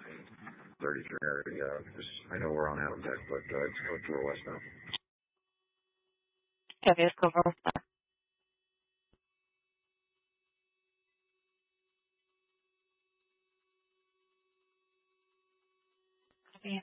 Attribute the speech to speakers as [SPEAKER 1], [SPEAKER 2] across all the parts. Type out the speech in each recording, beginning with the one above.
[SPEAKER 1] 33 area. I know we're on Habitat, but it's going to the west now.
[SPEAKER 2] Copy, let's go for west. Copy.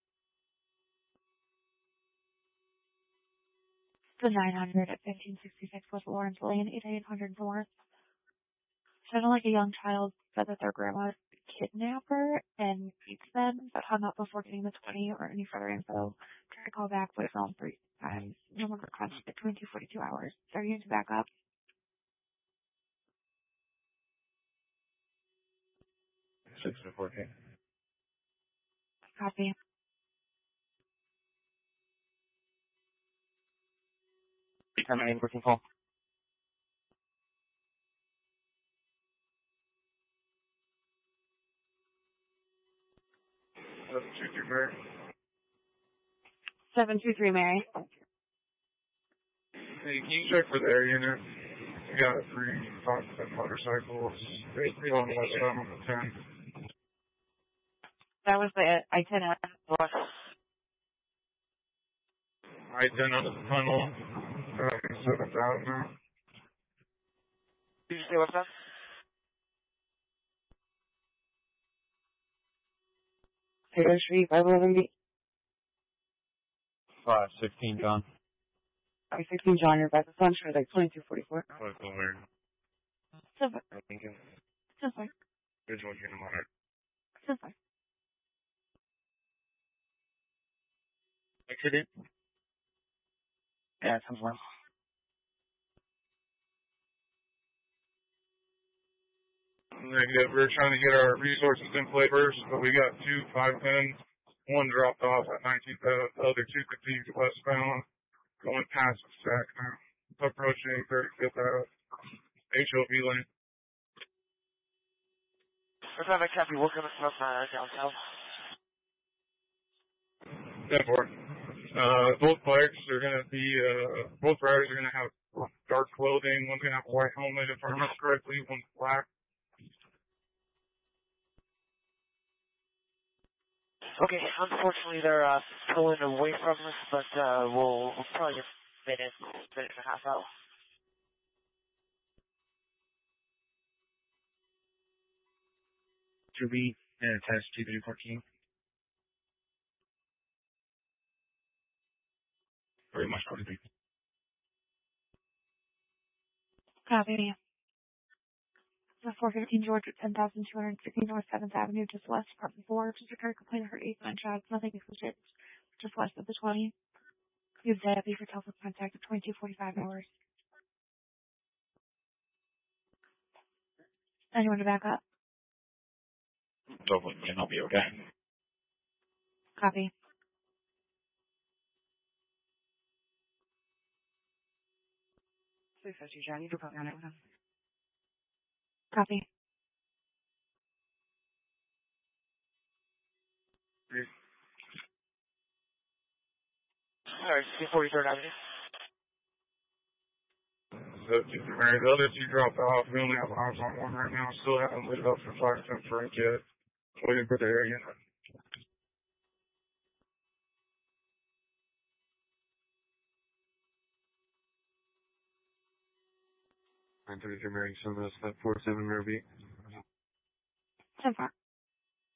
[SPEAKER 2] The 900 at 1566 West Lawrence Lane, 8800 North. Sounded like a young child said that their grandma kidnapped her and beats them, but hung up before getting the 20 or any further info. Tried to call back, but it phone 3 times. No one requested between 42 hours. Starting to back up.
[SPEAKER 1] 6 to 14.
[SPEAKER 2] Copy.
[SPEAKER 3] Am I working full?
[SPEAKER 1] That's 2 Mary.
[SPEAKER 2] 723 Mary.
[SPEAKER 1] Hey, can you check for the area unit? We got 3 5 motorcycles. They on west side on the 10.
[SPEAKER 2] That was the itinerary.
[SPEAKER 1] I-10 out of the tunnel. 7,000.
[SPEAKER 3] Did you say what's that?
[SPEAKER 2] Taylor Street, 511B.
[SPEAKER 4] 516 John.
[SPEAKER 2] 516 John, you're back to Sunshine, like 2244.
[SPEAKER 1] What's the weird?
[SPEAKER 2] So far.
[SPEAKER 1] I think it's
[SPEAKER 2] So far.
[SPEAKER 1] which one's getting on it?
[SPEAKER 2] So far.
[SPEAKER 3] Accident? Yeah, sounds well.
[SPEAKER 1] Negative. We're trying to get our resources in flavors, but we got 2 510s. One dropped off at 19th. The other 2 continued westbound, going past the stack now. Approaching 35th Ave. HOV lane.
[SPEAKER 3] What's that, copy? What kind of stuff downtown?
[SPEAKER 1] 10-4. Both bikes are going to be, both riders are going to have dark clothing. One's going to have a white helmet, if I remember correctly. One's black.
[SPEAKER 3] Okay, unfortunately they're pulling away from us, but we'll probably just minute and a half out.
[SPEAKER 4] To be test 2314. Very much 43.
[SPEAKER 2] Copy. The 415 George at 10,260 North 7th Avenue, just west, apartment 4. Just occurred complaint of her 8 gunshots, nothing explosive, just west of the 20. Use deputy for telephone contact at 2245 hours. Anyone to back up?
[SPEAKER 4] Hopefully, and I'll be okay.
[SPEAKER 2] Copy. Please, John, you can put me on it with him. Copy.
[SPEAKER 3] Alright, 43rd Avenue.
[SPEAKER 1] The other 2 dropped off. We only have eyes on one right now. Still haven't lit up for 510 Frank yet. Waiting for the area. 932 Mary, so that's that 47 Mary B.
[SPEAKER 2] So far.